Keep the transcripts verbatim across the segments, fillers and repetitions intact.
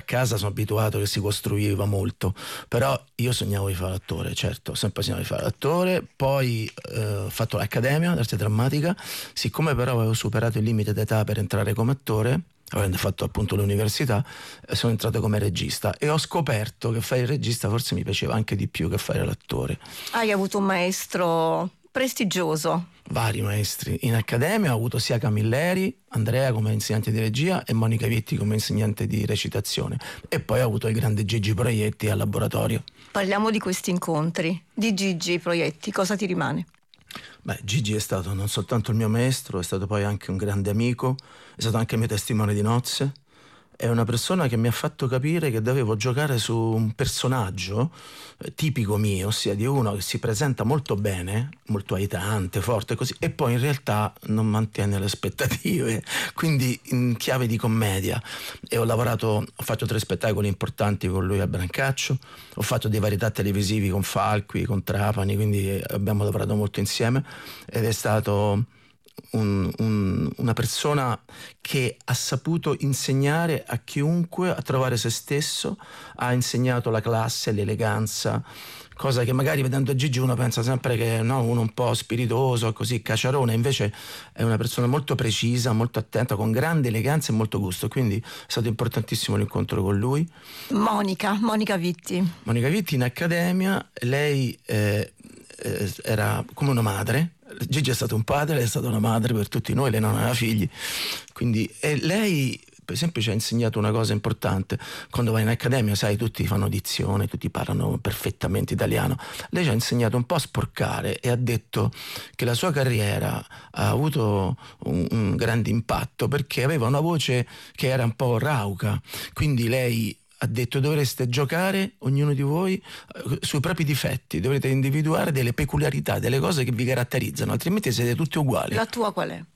casa sono abituato che si costruiva molto, però io sognavo di fare l'attore, certo, ho sempre sognato di fare l'attore. Poi eh, ho fatto l'accademia d'arte drammatica, siccome però avevo superato il limite d'età per entrare come attore, avendo fatto appunto l'università, eh, sono entrato come regista e ho scoperto che fare il regista forse mi piaceva anche di più che fare l'attore. Hai avuto un maestro prestigioso? Vari maestri. In accademia ho avuto sia Camilleri, Andrea come insegnante di regia e Monica Vitti come insegnante di recitazione, e poi ho avuto il grande Gigi Proietti al laboratorio. Parliamo di questi incontri. Di Gigi Proietti, cosa ti rimane? Beh, Gigi è stato non soltanto il mio maestro, è stato poi anche un grande amico, è stato anche il mio testimone di nozze. È una persona che mi ha fatto capire che dovevo giocare su un personaggio eh, tipico mio, ossia di uno che si presenta molto bene, molto aitante, forte così, e poi in realtà non mantiene le aspettative, quindi in chiave di commedia. E ho lavorato, ho fatto tre spettacoli importanti con lui a Brancaccio, ho fatto dei varietà televisivi con Falqui, con Trapani, quindi abbiamo lavorato molto insieme ed è stato Un, un, una persona che ha saputo insegnare a chiunque a trovare se stesso, ha insegnato la classe, l'eleganza, cosa che magari vedendo Gigi uno pensa sempre che no, uno un po' spiritoso, così caciarone, invece è una persona molto precisa, molto attenta, con grande eleganza e molto gusto, quindi è stato importantissimo l'incontro con lui. Monica, Monica Vitti. Monica Vitti in accademia, lei eh, eh, era come una madre. Gigi è stato un padre, lei è stata una madre per tutti noi, lei non aveva figli, quindi e lei per esempio ci ha insegnato una cosa importante. Quando vai in accademia, sai, tutti fanno dizione, tutti parlano perfettamente italiano, lei ci ha insegnato un po' a sporcare e ha detto che la sua carriera ha avuto un, un grande impatto perché aveva una voce che era un po' rauca, quindi lei ha detto: dovreste giocare ognuno di voi sui propri difetti, dovrete individuare delle peculiarità, delle cose che vi caratterizzano, altrimenti siete tutti uguali. La tua qual è?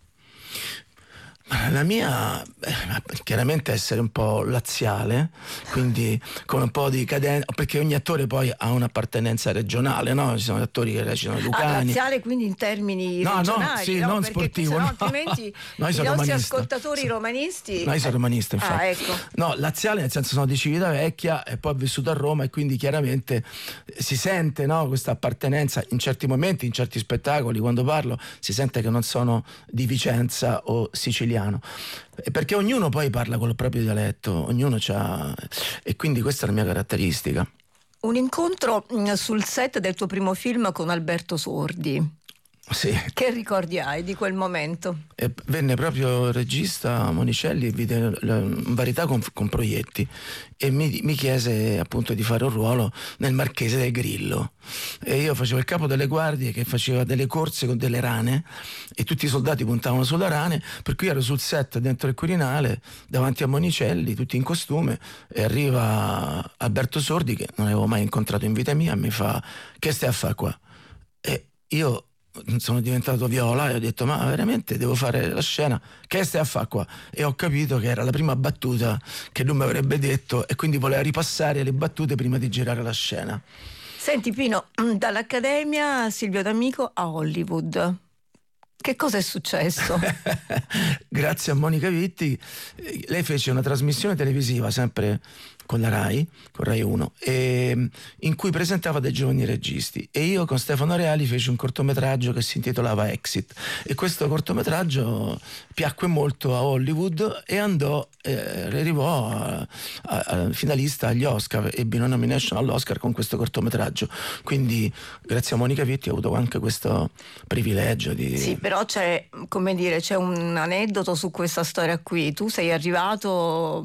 La mia, beh, chiaramente essere un po' laziale, quindi con un po' di cadenza, perché ogni attore poi ha un'appartenenza regionale, no? Ci sono attori che recitano Lucani. Ah, laziale quindi in termini no, regionali, no, sì, no? non Perché sportivo, no, no. altrimenti No, i nostri romanista. ascoltatori Sì. romanisti. No, io sono romanista, infatti. Ah, ecco. No, laziale nel senso sono di Civitavecchia e poi ho vissuto a Roma e quindi chiaramente si sente, no, questa appartenenza in certi momenti, in certi spettacoli, quando parlo si sente che non sono di Vicenza o siciliano. Perché ognuno poi parla col proprio dialetto, ognuno c'ha, e quindi questa è la mia caratteristica. Un incontro sul set del tuo primo film con Alberto Sordi. Sì. Che ricordi hai di quel momento? E venne proprio il regista Monicelli, vide varietà con, con Proietti e mi, mi chiese appunto di fare un ruolo nel Marchese del Grillo, e io facevo il capo delle guardie che faceva delle corse con delle rane e tutti i soldati puntavano sulle rane, per cui ero sul set dentro il Quirinale davanti a Monicelli tutti in costume e arriva Alberto Sordi, che non avevo mai incontrato in vita mia, e mi fa: che stai a fare qua? E io sono diventato viola e ho detto: ma veramente devo fare la scena? Che stai a fare qua? E ho capito che era la prima battuta che lui mi avrebbe detto e quindi voleva ripassare le battute prima di girare la scena. Senti Pino, dall'Accademia Silvio D'Amico a Hollywood, che cosa è successo? Grazie a Monica Vitti, lei fece una trasmissione televisiva sempre con la Rai, con Rai uno, e, in cui presentava dei giovani registi, e io con Stefano Reali feci un cortometraggio che si intitolava Exit, e questo cortometraggio piacque molto a Hollywood e andò, eh, arrivò a, a, a finalista agli Oscar, ebbe una nomination all'Oscar con questo cortometraggio, quindi grazie a Monica Vitti ho avuto anche questo privilegio di... Sì, però c'è, come dire, c'è un aneddoto su questa storia qui. Tu sei arrivato...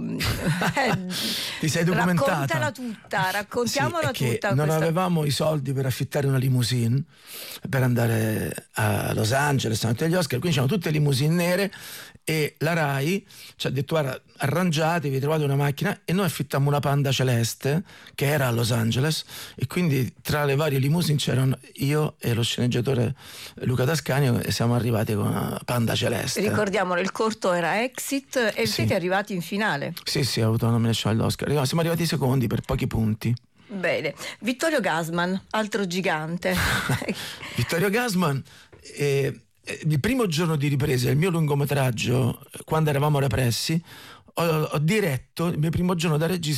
Ti sei documentata? Raccontala tutta, raccontiamola sì, tutta. Non questa... avevamo i soldi per affittare una limousine per andare a Los Angeles, a agli Oscar, quindi c'erano tutte limousine nere e la Rai ci ha detto: guarda, arrangiatevi, trovate una macchina, e noi affittammo una Panda celeste che era a Los Angeles, e quindi tra le varie limousine c'erano io e lo sceneggiatore Luca Tascani e siamo arrivati con una Panda celeste. Ricordiamolo, il corto era Exit e sì. siete arrivati in finale. Sì, sì, ho avuto una nomination all'Oscar. Siamo arrivati secondi per pochi punti. Bene. Vittorio Gassman, altro gigante. Vittorio Gassman, eh, il primo giorno di ripresa del mio lungometraggio, quando eravamo repressi, ho, ho diretto il mio primo giorno da regista